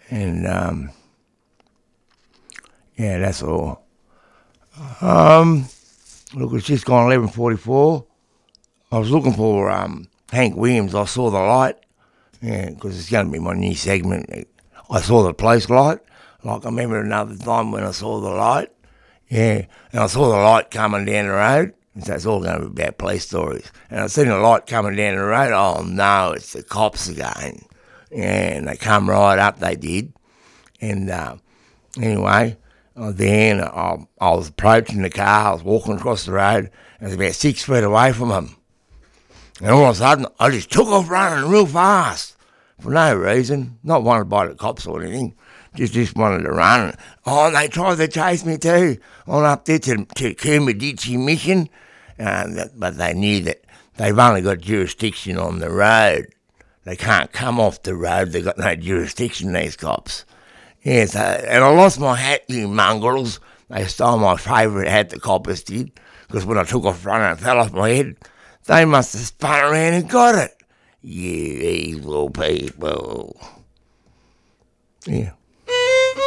And, yeah, that's all. Look, it's just gone 11:44. I was looking for Hank Williams. I saw the light. Yeah, because it's going to be my new segment. I saw the police light. Like, I remember another time when I saw the light. Yeah, and I saw the light coming down the road. So it's all going to be about police stories. And I seen the light coming down the road. Oh, no, it's the cops again. Yeah, and they come right up, they did. And anyway, I was there and I was approaching the car. I was walking across the road. And I was about 6 feet away from them. And all of a sudden, I just took off running real fast for no reason. Not wanted by the cops or anything. Just wanted to run. Oh, and they tried to chase me too. On up there to Kermaditchy Mission. But they knew that they've only got jurisdiction on the road. They can't come off the road. They've got no jurisdiction, these cops. Yeah, so, and I lost my hat, you mongrels. They stole my favourite hat, the coppers did. Because when I took off running, it fell off my head. They must have spun around and got it. You evil people. Yeah.